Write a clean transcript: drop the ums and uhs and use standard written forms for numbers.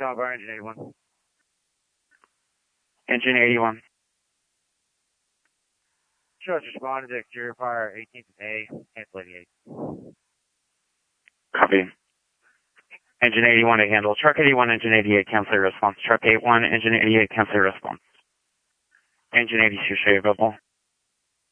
Call bar, engine 81. Engine 81. Shows responded to exterior fire 18th A, cancel 88. Copy. Engine 81 to handle. Truck 81, engine 88, cancel your response. Truck 81, engine 88, cancel your response. Engine 82, show you available.